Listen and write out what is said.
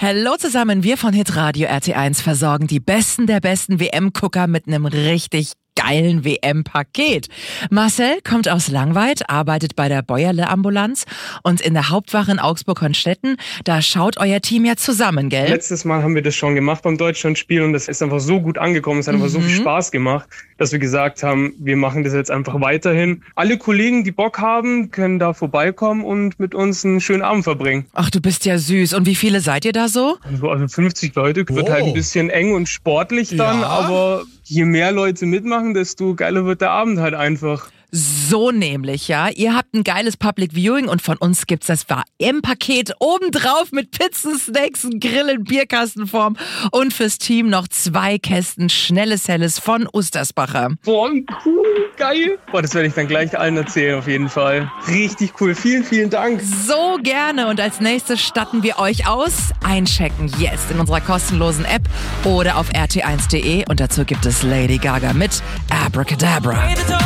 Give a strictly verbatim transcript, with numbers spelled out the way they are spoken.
Hallo zusammen, wir von Hitradio R T eins versorgen die Besten der besten W M-Gucker mit einem richtig geilen W M-Paket. Marcel kommt aus Langweid, arbeitet bei der Bäuerle-Ambulanz und in der Hauptwache in Augsburg-Honstetten. Da schaut euer Team ja zusammen, gell? Letztes Mal haben wir das schon gemacht beim Deutschlandspiel und das ist einfach so gut angekommen. Es hat mhm. einfach so viel Spaß gemacht, dass wir gesagt haben, wir machen das jetzt einfach weiterhin. Alle Kollegen, die Bock haben, können da vorbeikommen und mit uns einen schönen Abend verbringen. Ach, du bist ja süß. Und wie viele seid ihr da so? Also, also fünfzig Leute. Wird oh. halt ein bisschen eng und sportlich dann, ja. aber je mehr Leute mitmachen, desto geiler wird der Abend halt einfach. So nämlich, ja. Ihr habt ein geiles Public Viewing und von uns gibt's das W M-Paket obendrauf mit Pizzen, Snacks, Grillen, Bierkastenform und fürs Team noch zwei Kästen Schnelles Helles von Ustersbacher. Boah, cool, geil. Boah, das werde ich dann gleich allen erzählen auf jeden Fall. Richtig cool, vielen, vielen Dank. So gerne und als nächstes statten wir euch aus. Einchecken jetzt in unserer kostenlosen App oder auf r t eins punkt d e und dazu gibt es Lady Gaga mit Abracadabra.